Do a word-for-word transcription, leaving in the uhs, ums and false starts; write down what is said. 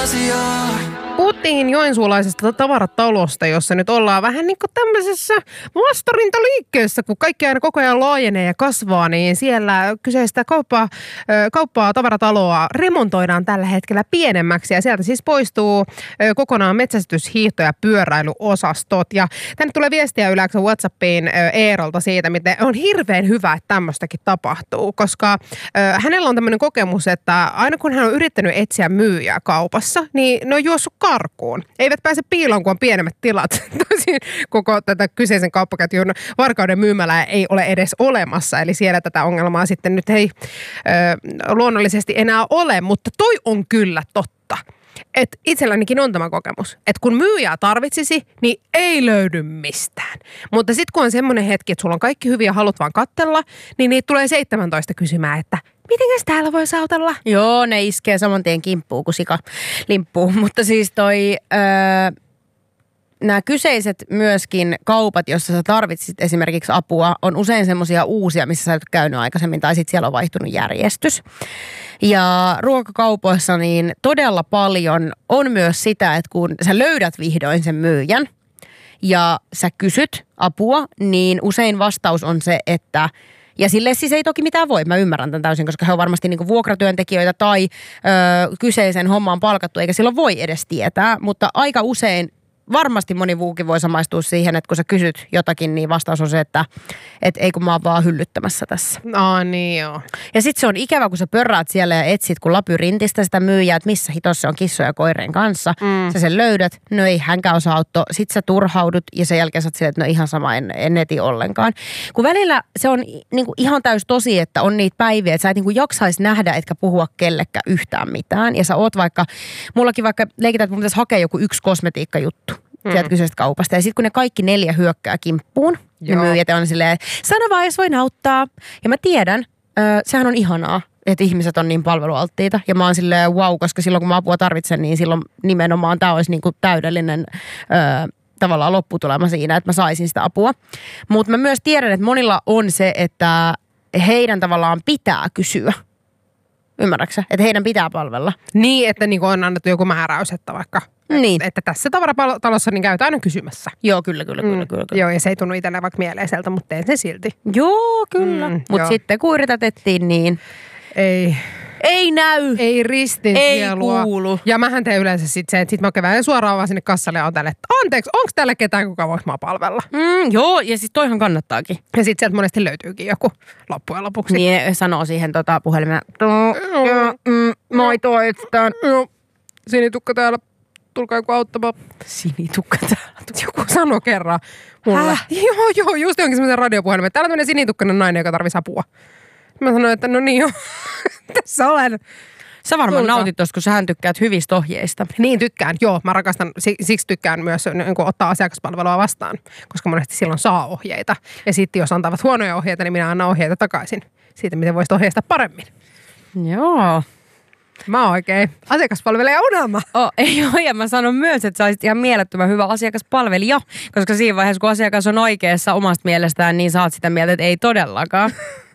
asiaa. Puhuttiin joensuulaisesta tavaratalosta, jossa nyt ollaan vähän niin kuin tämmöisessä vastarintaliikkeessä, kun kaikki aina koko ajan laajenee ja kasvaa, niin siellä kyseistä kauppaa, kauppaa tavarataloa remontoidaan tällä hetkellä pienemmäksi ja sieltä siis poistuu kokonaan metsästys-, hiihto- ja pyöräilyosastot. Ja tänne tulee viestiä yleensä WhatsAppiin Eerolta siitä, miten on hirveän hyvä, että tämmöistäkin tapahtuu, koska hänellä on tämmöinen kokemus, että aina kun hän on yrittänyt etsiä myyjää kaupassa, niin ne on juossut karkuun. Eivät pääse piiloon, kun on pienemmät tilat. Tosin koko tätä kyseisen kauppaketjun Varkauden myymälää ei ole edes olemassa. Eli siellä tätä ongelmaa sitten nyt ei ö, luonnollisesti enää ole, mutta toi on kyllä totta. Että itsellänikin on tämä kokemus, että kun myyjää tarvitsisi, niin ei löydy mistään. Mutta sitten kun on semmoinen hetki, että sulla on kaikki hyviä ja haluat vaan katsella, niin niitä tulee seitsemäntoista kysymään, että mitenkäs täällä voi sautella? Joo, ne iskee saman tien kimppuun, kun sika limppuu. Mutta siis toi, öö, nämä kyseiset myöskin kaupat, jossa sä tarvitsit esimerkiksi apua, on usein semmoisia uusia, missä sä et käynyt aikaisemmin, tai sitten siellä on vaihtunut järjestys. Ja ruokakaupoissa niin todella paljon on myös sitä, että kun sä löydät vihdoin sen myyjän ja sä kysyt apua, niin usein vastaus on se, että ja sille siis ei toki mitään voi, mä ymmärrän tämän täysin, koska he on varmasti niinku vuokratyöntekijöitä tai ö, kyseisen hommaan palkattu, eikä silloin voi edes tietää, mutta aika usein varmasti moni vuukin voi samaistua siihen, että kun sä kysyt jotakin, niin vastaus on se, että et ei kun mä oon vaan hyllyttämässä tässä. Aa, niin joo. Ja sit se on ikävä, kun sä pörräät siellä ja etsit kun labyrintistä sitä myyjää, että missä hitossa on kissoja ja koirien kanssa. Mm. Sä sen löydät, no ei hänkään osaa auttaa. Sit sä turhaudut ja sen jälkeen sä oot silleen, että no ihan sama, en, en eti ollenkaan. Kun välillä se on niinku ihan täys tosi, että on niitä päiviä, että sä et niinku jaksais nähdä, etkä puhua kellekään yhtään mitään. Ja sä oot vaikka, mullakin vaikka leikitään, että mun pitäisi hakea joku yksi kosmetiikkajuttu. Mm. Sieltä kyseisestä kaupasta. Ja sitten kun ne kaikki neljä hyökkää kimppuun, ne myyjät on silleen, sano vaan, jos voin auttaa. Ja mä tiedän, äh, sehän on ihanaa, että ihmiset on niin palvelualttiita. Ja mä oon silleen wow, koska silloin kun mä apua tarvitsen, niin silloin nimenomaan tää olisi niinku täydellinen äh, tavallaan lopputulema siinä, että mä saisin sitä apua. Mutta mä myös tiedän, että monilla on se, että heidän tavallaan pitää kysyä. Ymmärräksä? Että heidän pitää palvella. Niin, että niinku on annettu joku määräys, että vaikka niin. Että tässä tavaratalossa niin käytä aina kysymässä. Joo, kyllä, kyllä, kyllä, mm. kyllä, kyllä. Joo, ja se ei tunnu itselleen vaikka mieleiseltä, mutta teen sen silti. Joo, kyllä. Mm, Mutta sitten kun yritettiin, niin ei. Ei näy. Ei ristin ei sielua. Kuulu. Ja mähän teen yleensä sitten se, että sit mä kävelen suoraan vaan sinne kassalle ja otan, että anteeksi, onko täällä ketään, kuka voisi mä palvella? Mm, joo, ja siis toihan kannattaakin. Ja sitten sieltä monesti löytyykin joku loppujen lopuksi. Niin sanoo siihen tota, puhelimeen, maitoa etsitään. Joo, sinitukka täällä. Tulkaa joku auttamaan. Sinitukka täällä. Joku sanoi kerran mulle. Häh? Joo, joo, just jonkin semmoisen radiopuhelimen. Täällä on tämmöinen sinitukkainen nainen, joka tarvitsisi apua. Mä sanoin, että no niin joo, tässä olen. Sä varmaan Tulka. nautit tossa, kun sähän tykkäät hyvistä ohjeista. Niin tykkään, joo. Mä rakastan, siksi tykkään myös niin kuin ottaa asiakaspalvelua vastaan, koska monesti silloin saa ohjeita. Ja sitten jos antavat huonoja ohjeita, niin minä annan ohjeita takaisin siitä, miten voisit ohjeistaa paremmin. Joo. Mä oon oikein asiakaspalvelija unelma. Oh, ei ole, ja mä sanon myös, että sä olisit ihan mielettömän hyvä asiakaspalvelija, koska siinä vaiheessa, kun asiakas on oikeassa omasta mielestään, niin sä oot sitä mieltä, että ei todellakaan.